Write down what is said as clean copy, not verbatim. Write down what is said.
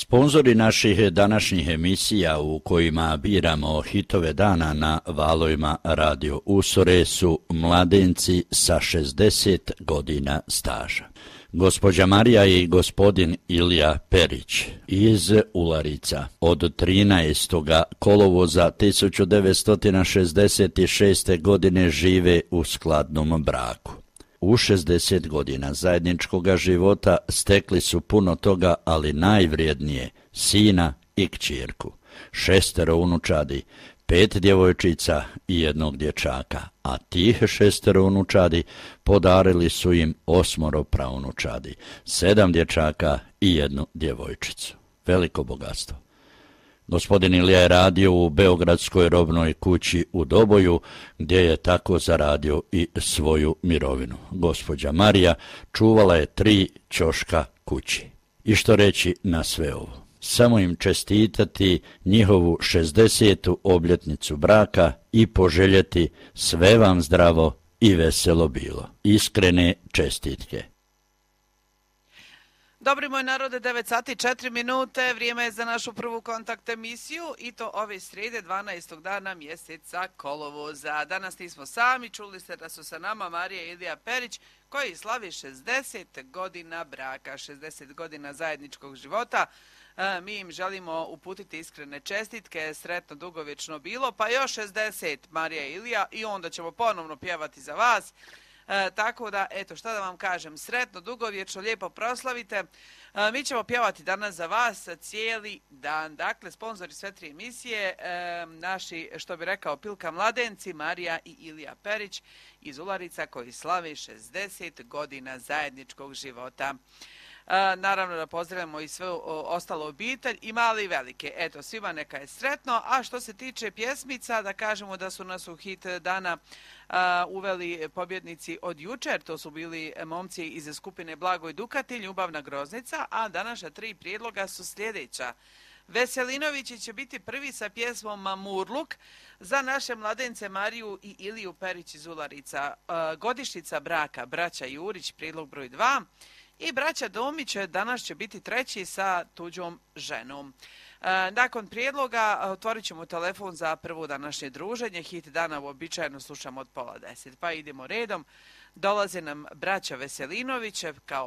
Sponzori naših današnjih emisija u kojima biramo hitove dana na valovima Radio Usore su mladenci sa 60 godina staža. Gospođa Marija i gospodin Ilija Perić iz Ularica od 13. kolovoza 1966. godine žive u skladnom braku. U 60 godina zajedničkog života stekli su puno toga, ali najvrijednije sina i kćerku, 6 unučadi, 5 djevojčica i 1 dječaka, a tih 6 unučadi podarili su im 8 praunučadi, 7 dječaka i 1 djevojčicu. Veliko bogatstvo. Gospodin Ilija je radio u Beogradskoj robnoj kući u Doboju, gdje je tako zaradio i svoju mirovinu. Gospođa Marija čuvala je 3 ćoška kući. I što reći na sve ovo? Samo im čestitati njihovu 60. obljetnicu braka i poželjeti sve vam zdravo i veselo bilo. Iskrene čestitke. Dobri moj narode, 9 sati 4 minute, vrijeme je za našu prvu kontakt emisiju i to ove srijede 12. dana mjeseca kolovoza. Danas nismo sami, čuli ste da su sa nama Marija i Ilija Perić koji slavi 60 godina braka, 60 godina zajedničkog života. Mi im želimo uputiti iskrene čestitke, sretno dugovječno bilo, pa još 60 Marija i Ilija i onda ćemo ponovno pjevati za vas. Tako da, eto, šta da vam kažem, sretno, dugovječno, lijepo proslavite. Mi ćemo pjevati danas za vas cijeli dan. Dakle, sponzori sve 3 emisije, naši, što bi rekao, Pilka mladenci, Marija i Ilija Perić iz Ularica koji slavi 60 godina zajedničkog života. Naravno da pozdravljamo i sve ostalo obitelj, i mali i velike. Eto, svima neka je sretno. A što se tiče pjesmica, da kažemo da su nas u hit dana uveli pobjednici od jučer. To su bili momci iz skupine Blago i Dukati, Ljubavna groznica, a današnja 3 prijedloga su sljedeća. Veselinovići će biti prvi sa pjesmom Murluk za naše mladence Mariju i Iliju Perić iz Ularica. Godišnjica braka, braća Jurić, prijedlog broj 2. I braća Domić danas će biti treći sa tuđom ženom. Nakon prijedloga otvorit ćemo telefon za prvo današnje druženje. Hit dana uobičajeno slušamo od 9:30. Pa idemo redom. Dolaze nam braća Veselinović kao